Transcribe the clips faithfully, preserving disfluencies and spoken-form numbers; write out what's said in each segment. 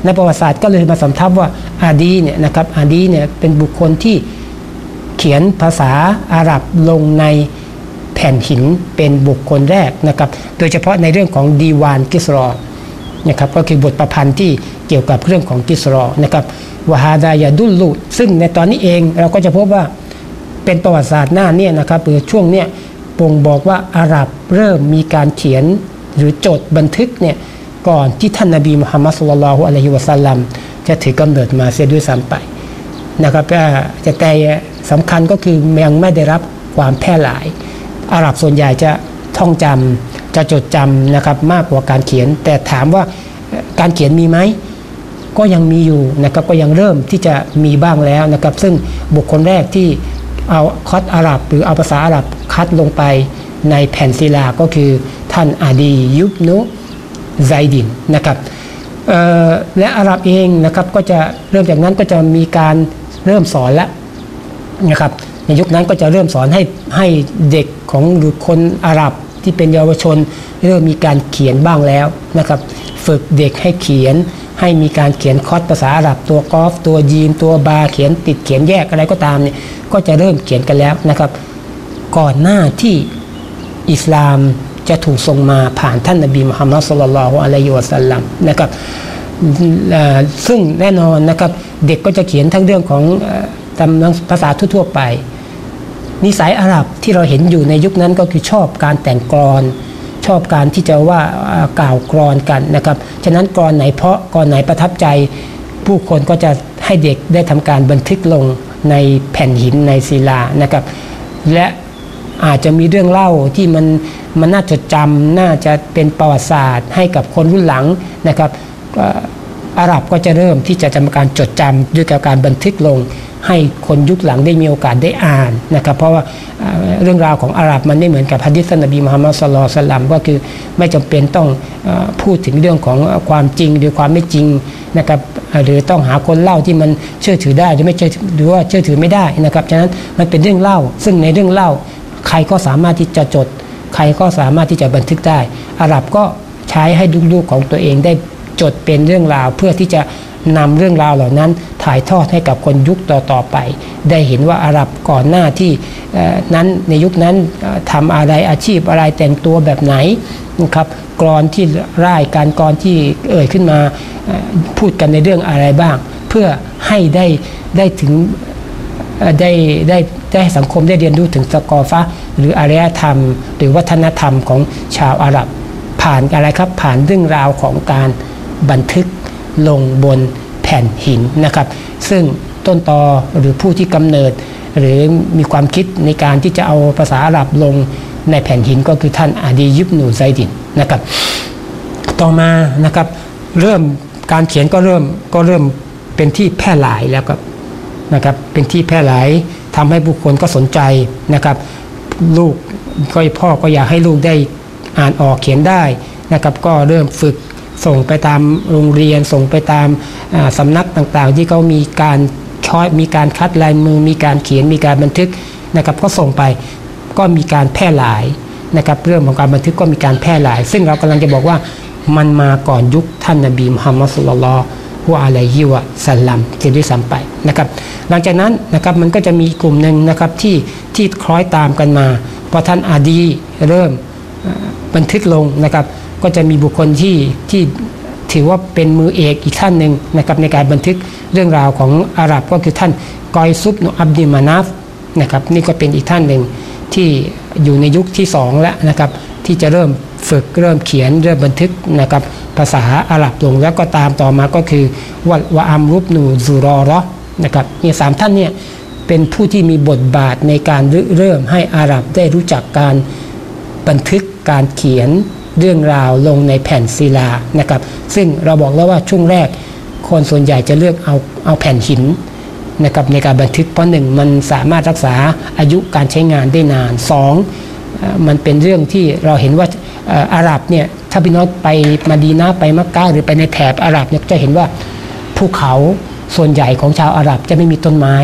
ในประวัติศาสตร์ก็เลยมาสำทับว่าอาดีเนี่ยนะครับอาดีเนี่ยเป็นบุคคลที่เขียนภาษาอาหรับลงในแผ่นหินเป็นบุคคลแรกนะครับโดยเฉพาะในเรื่องของดีวานกิสรอนะครับก็คือบทประพันธ์ที่เกี่ยวกับเรื่องของกิสรอนะครับวะฮาดายาดุลลุซึ่งในตอนนี้เองเราก็จะพบว่าเป็นประวัติศาสตร์หน้าเนี่ยนะครับหรือช่วงเนี้ยบ่งบอกว่าอาหรับเริ่มมีการเขียนหรือจดบันทึกเนี่ยก่อนที่ท่านนบีมุฮัมมัดศ็อลลัลลอฮุอะลัยฮิวะซัลลัมจะถือกำเนิดมาเสียด้วยซ้ำไปนะครับแต่แต่สำคัญก็คือยังไม่ได้รับความแพร่หลายอาหรับส่วนใหญ่จะท่องจำจะจดจำนะครับมากกว่าการเขียนแต่ถามว่าการเขียนมีไหมก็ยังมีอยู่นะครับก็ยังเริ่มที่จะมีบ้างแล้วนะครับซึ่งบุคคลแรกที่เอาคัดอาหรับหรือเอาภาษาอาหรับคัดลงไปในแผ่นศิลาก็คือท่านอาดียุบนุไซดินนะครับและอาหรับเองนะครับก็จะเริ่มจากนั้นก็จะมีการเริ่มสอนแล้วนะครับในยุคนั้นก็จะเริ่มสอนให้ให้เด็กของหรือคนอาหรับที่เป็นเยาวชนเริ่มมีการเขียนบ้างแล้วนะครับฝึกเด็กให้เขียนให้มีการเขียนคอร์สภาษาอาหรับตัวกอฟตัวยีนตัวบาเขียนติดเขียนแยกอะไรก็ตามเนี่ยก็จะเริ่มเขียนกันแล้วนะครับก่อนหน้าที่อิสลามจะถูกส่งมาผ่านท่านนบีมุฮัมมัดศ็อลลัลลอฮุอะลัยฮิวะซัลลัมนะครับซึ่งแน่นอนนะครับเด็กก็จะเขียนทั้งเรื่องของตามภาษาทั่วๆไปนิสัยอาหรับที่เราเห็นอยู่ในยุคนั้นก็คือชอบการแต่งกลอนชอบการที่จะว่ากล่าวกลอนกันนะครับฉะนั้นกลอนไหนเพราะกลอนไหนประทับใจผู้คนก็จะให้เด็กได้ทำการบันทึกลงในแผ่นหินในศิลานะครับและอาจจะมีเรื่องเล่าที่มันมันน่าจดจำน่าจะเป็นประวัติศาสตร์ให้กับคนรุ่นหลังนะครับอาหรับก็จะเริ่มที่จะทำการจดจำด้วยการบันทึกลงให้คนยุคหลังได้มีโอกาสได้อ่านนะครับเพราะว่าเรื่องราวของอาหรับมันไม่เหมือนกับหะดีษนบีมุฮัมมัดศ็อลลัลลอฮุอะลัยฮิวะซัลลัมก็คือไม่จำเป็นต้องพูดถึงเรื่องของความจริงหรือความไม่จริงนะครับหรือต้องหาคนเล่าที่มันเชื่อถือได้หรือไม่เชื่อหรือว่าเชื่อถือไม่ได้นะครับฉะนั้นมันเป็นเรื่องเล่าซึ่งในเรื่องเล่าใครก็สามารถที่จะจดใครก็สามารถที่จะบันทึกได้อาหรับก็ใช้ให้ลูกๆของตัวเองได้จดเป็นเรื่องราวเพื่อที่จะนำเรื่องราวเหล่านั้นถ่ายทอดให้กับคนยุคต่อๆไปได้เห็นว่าอาหรับก่อนหน้าที่นั้นในยุคนั้นทำอะไรอาชีพอะไรแต่งตัวแบบไหนนะครับกลอนที่ร่ายการกลอนที่เอ่ยขึ้นมาพูดกันในเรื่องอะไรบ้างเพื่อให้ได้ได้ถึงได้ได้ได้สังคมได้เรียนรู้ถึงสกอฟะหรืออารยธรรมหรือวัฒนธรรมของชาวอาหรับผ่านอะไรครับผ่านเรื่องราวของการบันทึกลงบนแผ่นหินนะครับซึ่งต้นตอหรือผู้ที่กำเนิดหรือมีความคิดในการที่จะเอาภาษาอาหรับลงในแผ่นหินก็คือท่านอาดียุบนูไซดินนะครับต่อมานะครับเริ่มการเขียนก็เริ่มก็เริ่มเป็นที่แพร่หลายแล้วครับนะครับเป็นที่แพร่หลายทำให้บุคคลก็สนใจนะครับลูกก็พ่อก็อยากให้ลูกได้อ่านออกเขียนได้นะครับก็เริ่มฝึกส่งไปตามโรงเรียนส่งไปตามสำนักต่างๆที่เขามีการช้อยมีการคัดลายมือมีการเขียนมีการบันทึกนะครับก็ส่งไปก็มีการแพร่หลายนะครับเรื่องของการบันทึกก็มีการแพร่หลายซึ่งเรากำลังจะบอกว่ามันมาก่อนยุคท่านนบีมุฮัมมัดศ็อลลัลลอฮุอะลัยฮิวะซัลลัมที่ได้ซ้ำไปนะครับหลังจากนั้นนะครับมันก็จะมีกลุ่มหนึ่งนะครับที่ที่คล้อยตามกันมาพอท่านอาดีเริ่มบันทึกลงนะครับก็จะมีบุคคลที่ที่ถือว่าเป็นมือเอกอีกท่านหนึ่งนะครับในการบันทึกเรื่องราวของอาหรับก็คือท่านกอยซุบนุอับดิมานาฟนะครับนี่ก็เป็นอีกท่านหนึ่งที่อยู่ในยุคที่สองแล้วนะครับที่จะเริ่มฝึกเริ่มเขียนเริ่มบันทึกนะครับภาษาอาหรับลงแล้วก็ตามต่อมาก็คือวะวะอัมรุบนูซูรอรอนะครับนี่สามท่านเนี่ยเป็นผู้ที่มีบทบาทในการเริ่มให้อาหรับได้รู้จักการบันทึกการเขียนเรื่องราวลงในแผ่นศิลานะครับซึ่งเราบอกแล้วว่าช่วงแรกคนส่วนใหญ่จะเลือกเอาเอาแผ่นหินนะครับในการบันทึกเพราะหนึ่งมันสามารถรักษาอายุการใช้งานได้นานสองมันเป็นเรื่องที่เราเห็นว่าอาหรับเนี่ยถ้าพี่น้องไปมะดีนะห์ไปมักกะฮ์หรือไปในแถบอาหรับเนี่ยจะเห็นว่าภูเขาส่วนใหญ่ของชาวอาหรับจะไม่มีต้นไม้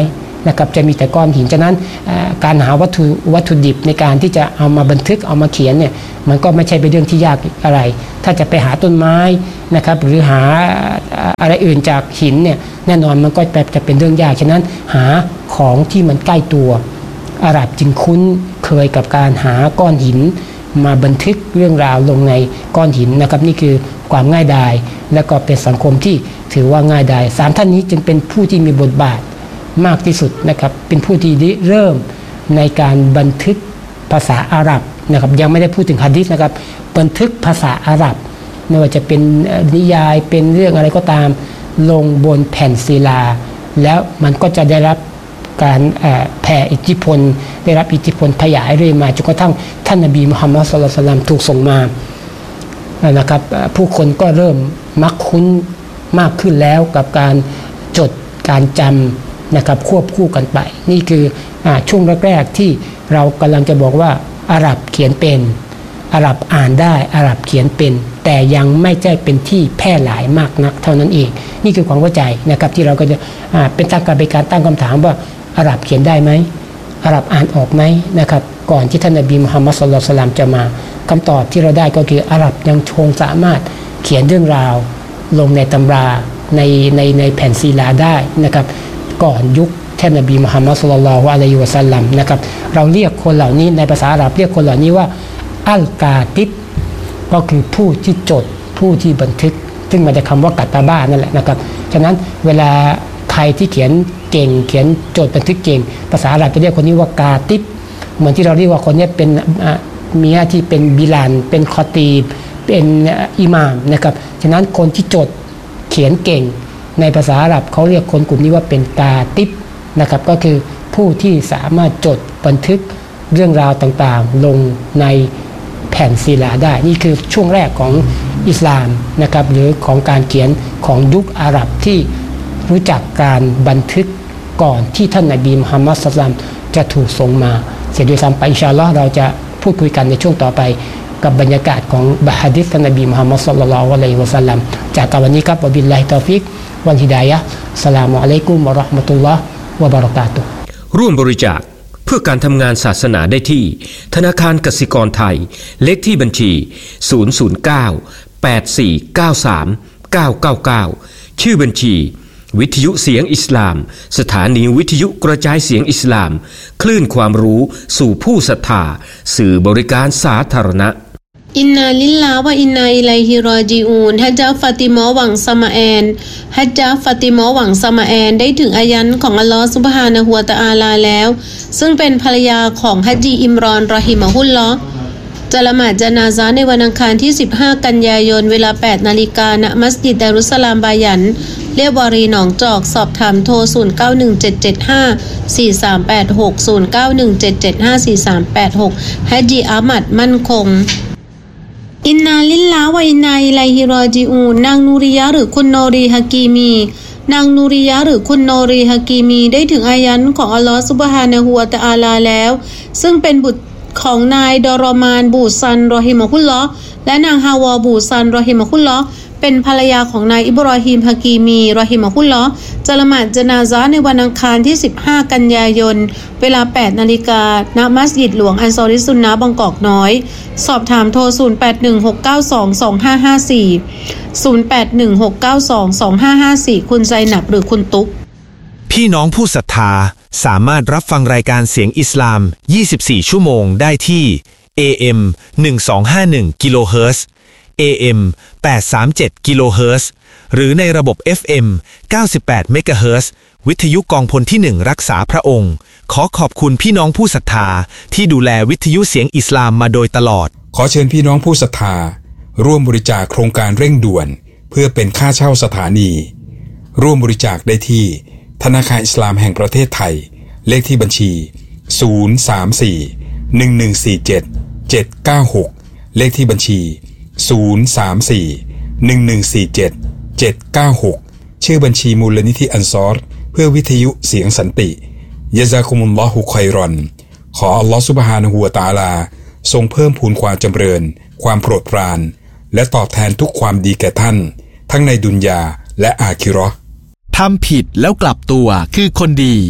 นะครับจะมีแต่ก้อนหินฉะนั้นการหาวัตถุวัตถุดิบในการที่จะเอามาบันทึกเอามาเขียนเนี่ยมันก็ไม่ใช่เป็นเรื่องที่ยากอะไรถ้าจะไปหาต้นไม้นะครับหรือหาอะไรอื่นจากหินเนี่ยแน่นอนมันก็จะเป็นเรื่องยากฉะนั้นหาของที่มันใกล้ตัวอาหรับจึงคุ้นเคยกับการหาก้อนหินมาบันทึกเรื่องราวลงในก้อนหินนะครับนี่คือความง่ายดายและก็เป็นสังคมที่ถือว่าง่ายดายสามท่านนี้จึงเป็นผู้ที่มีบทบาทมากที่สุดนะครับเป็นผู้ที่เริ่มในการบันทึกภาษาอาหรับนะครับยังไม่ได้พูดถึงหะดีษนะครับบันทึกภาษาอาหรับไม่ว่าจะเป็นนิยายเป็นเรื่องอะไรก็ตามลงบนแผ่นศิลาแล้วมันก็จะได้รับการแผ่อิทธิพลได้รับอิทธิพลขยายเรื่อยมาจนกระทั่งท่านนบีมุฮัมมัดศ็อลลัลลอฮุอะลัยฮิวะซัลลัมถูกส่งมานะครับผู้คนก็เริ่มมักคุ้นมากขึ้นแล้วกับการจดการจำนะครับควบคู่กันไปนี่คือช่วงแรกๆที่เรากำลังจะบอกว่าอาหรับเขียนเป็นอาหรับอ่านได้อาหรับเขียนเป็นแต่ยังไม่ใช่เป็นที่แพร่หลายมากนักเท่านั้นเองนี่คือความเข้าใจนะครับที่เราก็จะเป็นตั้งการเป็นการตั้งคำถามว่าอาหรับเขียนได้ไหมอาหรับอ่านออกไหมนะครับก่อนที่ท่านนบีมุฮัมมัดศ็อลลัลลอฮุอะลัยฮิวะซัลลัมจะมาคำตอบที่เราได้ก็คืออาหรับยังคงสามารถเขียนเรื่องราวลงในตำราในในในแผ่นศิลาได้นะครับก่อนยุคท่านนบีมุฮัมมัดศ็อลลัลลอฮุอะลัยฮิวะซัลลัมนะครับเราเรียกคนเหล่านี้ในภาษาอาหรับเรียกคนเหล่านี้ว่าอัลกาติบก็คือผู้ที่จดผู้ที่บันทึกซึ่งมาจากคำว่ากาตาบ้านั่นแหละนะครับฉะนั้นเวลาใครที่เขียนเก่งเขียนจดบันทึกเก่งภาษาอาหรับจะเรียกคนนี้ว่ากาติบเหมือนที่เราเรียกว่าคนนี้เป็นมีหน้าที่เป็นบิลานเป็นคอตีบเป็นอิหม่ามนะครับฉะนั้นคนที่จดเขียนเก่งในภาษาอาหรับเขาเรียกคนกลุ่มนี้ว่าเป็นกาติบนะครับก็คือผู้ที่สามารถจดบันทึกเรื่องราวต่างๆลงในแผ่นศิลาได้นี่คือช่วงแรกของอิสลามนะครับหรือของการเขียนของยุคอาหรับที่รู้จักการบันทึกก่อนที่ท่านนบีมุฮัมมัดศ็อลลัลลอฮุอะลัยฮิวะซัลลัมจะถูกส่งมาเสียด้วยซ้ำไปอินชาอัลลอฮ์เราจะพูดคุยกันในช่วงต่อไปกับบรรยากาศของบะฮะดีษท่านนบีมุฮัมมัดศ็อลลัลลอฮุอะลัยฮิวะซัลลัมจากกับวันนี้ครับวะบิลลาฮิตอฟิกวัลฮิดายะฮ์อัสสลามุอะลัยกุมวะเราะห์มะตุลลอฮ์วะบะเราะกาตุฮ์ร่วมบริจาคเพื่อการทำงานศาสนาได้ที่ธนาคารกสิกรไทยเลขที่บัญชีศูนย์ ศูนย์ เก้า แปด สี่ เก้า สาม เก้า เก้า เก้าชื่อบัญชีวิทยุเสียงอิสลามสถานีวิทยุกระจายเสียงอิสลามคลื่นความรู้สู่ผู้ศรัทธาสื่อบริการสาธารณะอินนาลิลลาห์วะอินนาอิลัยฮิรอญิอูนฮัจญะฟาติมาหวังสมาแอนฮัจญะฟาติมาหวังสมาแอนได้ถึงอายันของอัลลอฮฺซุบฮานะฮูวะตะอาลาแล้วซึ่งเป็นภรรยาของฮัจญีอิมรอนรอฮิมะฮุลลอฮ์จะละหมาดญะนาซาในวันอังคารที่สิบห้ากันยายนเวลา แปด นาฬิกาณมัสยิดดารุสสลามบายันเรียบวารีหนองจอกสอบถามโทรศูนย์ เก้า หนึ่ง เจ็ด เจ็ด ห้า สี่ สาม แปด หก ศูนย์ เก้า หนึ่ง เจ็ด เจ็ด ห้า สี่ สาม แปด หกฮัจญีอามัดมั่นคงอินนาลิลลาห์วะอินนาอิลัยฮิรอญิอูนนางนูริยะหรือคุณโนรีฮะกีมีนางนูริยะหรือคุณโนรีฮะกีมีได้ถึงอายันของอัลลอฮฺซุบฮานะฮูวะตะอาลาแล้วซึ่งเป็นบุตรของนายดอรอมานบูซันรอฮิมะฮุลลอฮ์และนางฮาวาบูซันรอฮิมะฮุลลอฮ์เป็นภรรยาของนายอิบรอฮีมฮะกีมีรอฮิมะฮุลลอฮ์จะละหมาดญะนาซาในวันอังคารที่สิบห้ากันยายนเวลา แปด นาฬิกาณมัสยิดหลวงอันซอริซุนนะห์บางกอกน้อยสอบถามโทรศูนย์ แปด หนึ่ง หก เก้า สอง สอง ห้า ห้า สี่ ศูนย์ แปด หนึ่ง หก เก้า สอง สอง ห้า ห้า สี่คุณไซนับหรือคุณตุ๊กพี่น้องผู้ศรัทธาสามารถรับฟังรายการเสียงอิสลามยี่สิบสี่ชั่วโมงได้ที่ เอ เอ็ม หนึ่งพันสองร้อยห้าสิบเอ็ด กิโลเฮิรตซ์ เอ เอ็ม แปดร้อยสามสิบเจ็ด กิโลเฮิรตซ์ หรือในระบบ เอฟ เอ็ม เก้าสิบแปด เมกะเฮิรตซ์ วิทยุกองพลที่หนึ่งรักษาพระองค์ขอขอบคุณพี่น้องผู้ศรัทธาที่ดูแลวิทยุเสียงอิสลามมาโดยตลอดขอเชิญพี่น้องผู้ศรัทธาร่วมบริจาคโครงการเร่งด่วนเพื่อเป็นค่าเช่าสถานีร่วมบริจาคได้ที่ธนาคารอิสลามแห่งประเทศไทยเลขที่บัญชีศูนย์ สาม สี่ หนึ่ง หนึ่ง สี่ เจ็ด เจ็ด เก้า หกเลขที่บัญชีศูนย์ สาม สี่ หนึ่ง หนึ่ง สี่ เจ็ด เจ็ด เก้า หกชื่อบัญชีมูลนิธิอันซอรเพื่อวิทยุเสียงสันติยะซากุมุลลอฮุค็อยรอนขออัลลอฮฺซุบฮานะฮูวะตะอาลาทรงเพิ่มพูนความจำเริญความโปรดปรานและตอบแทนทุกความดีแก่ท่านทั้งในดุนยาและอาคิเราะห์ทำผิดแล้วกลับตัวคือคนดี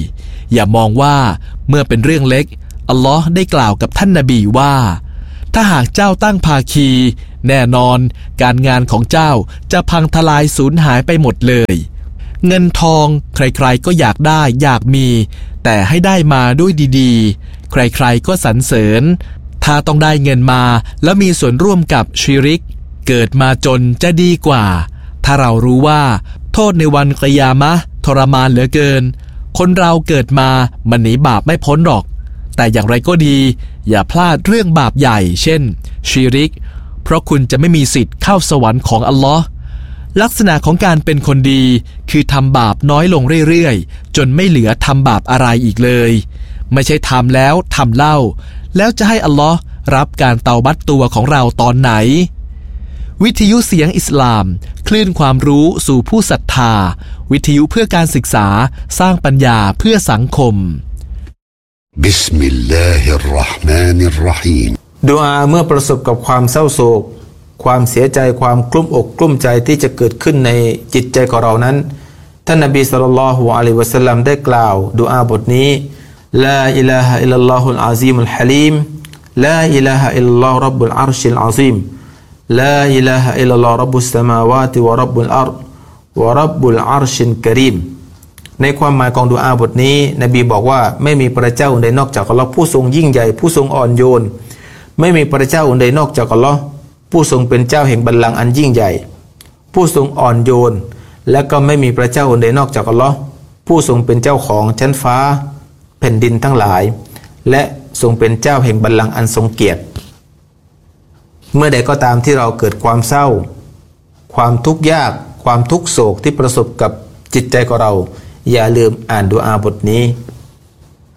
อย่ามองว่าเมื่อเป็นเรื่องเล็กอัลลอฮ์ได้กล่าวกับท่านนบีว่าถ้าหากเจ้าตั้งภาคีแน่นอนการงานของเจ้าจะพังทลายสูญหายไปหมดเลยเงินทองใครๆก็อยากได้อยากมีแต่ให้ได้มาด้วยดีๆใครๆก็สรรเสริญถ้าต้องได้เงินมาแล้วมีส่วนร่วมกับชิริกเกิดมาจนจะดีกว่าถ้าเรารู้ว่าโทษในวันกิยามะห์ทรมานเหลือเกินคนเราเกิดมามันหนีบาปไม่พ้นหรอกแต่อย่างไรก็ดีอย่าพลาดเรื่องบาปใหญ่เช่นชิริกเพราะคุณจะไม่มีสิทธิ์เข้าสวรรค์ของอัลลอฮ์ลักษณะของการเป็นคนดีคือทำบาปน้อยลงเรื่อยๆจนไม่เหลือทำบาปอะไรอีกเลยไม่ใช่ทำแล้วทำเล่าแล้วจะให้อัลลอฮ์รับการเตาบัตตัวของเราตอนไหนวิทยุเสียงอิสลามคลื่นความรู้สู่ผู้ศรัทธาวิทยุเพื่อการศึกษาสร้างปัญญาเพื่อสังคมบิสมิลลาฮิรเราะห์มานิรเราะฮีมดุอาเมื่อประสบกับความเศร้าโศกความเสียใจความกลุ้มอกกลุ้มใจที่จะเกิดขึ้นในจิตใจของเรานั้นท่านนบีศ็อลลัลลอฮุอะลัยฮิวะซัลลัมได้กล่าวดุอาบทนี้ลาอิลาฮะอิลลัลลอฮุลอะซีมุลฮะลีมลาอิลาฮะอิลลัลลอฮุร็อบบุลอัรชิลอะซีมลาอิลาฮะอิลลัลลอฮุร็อบบุสสมาวาติวะร็อบบุลอัรฎวะร็อบบุลอัรชิลกะรีมในความหมายของดุอาบทนี้นบีบอกว่าไม่มีพระเจ้าอื่นใดนอกจากอัลเลาะห์ผู้ทรงยิ่งใหญ่ผู้ทรงอ่อนโยนไม่มีพระเจ้าอื่นใดนอกจากอัลเลาะห์ผู้ทรงเป็นเจ้าแห่งบัลลังก์อันยิ่งใหญ่ผู้ทรงอ่อนโยนและก็ไม่มีพระเจ้าอื่นใดนอกจากอัลเลาะห์ผู้ทรงเป็นเจ้าของชั้นฟ้าแผ่นดินทั้งหลายและทรงเป็นเจ้าแห่งบัลลังก์อันทรงเกียรติเมื่อใดก็ตามที่เราเกิดความเศร้าความทุกข์ยากความทุกข์โศกที่ประสบกับจิตใจของเราอย่าลืมอ่านดุอาบทนี้